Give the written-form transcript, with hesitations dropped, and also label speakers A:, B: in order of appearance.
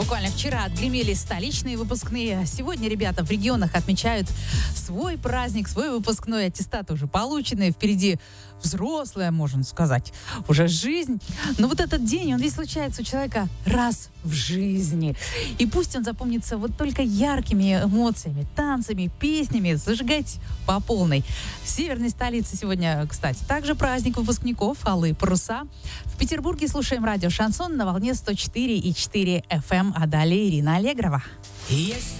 A: Буквально вчера отгремели столичные выпускные. Сегодня ребята в регионах отмечают свой праздник, свой выпускной. Аттестаты уже получены. Впереди взрослая, можно сказать, уже жизнь. Но вот этот день, он ведь случается у человека раз в жизни. И пусть он запомнится вот только яркими эмоциями, танцами, песнями. Зажигать по полной. В северной столице сегодня, кстати, также праздник выпускников, алые паруса. В Петербурге слушаем радио «Шансон» на волне 104,4 FM. А далее Ирина Аллегрова.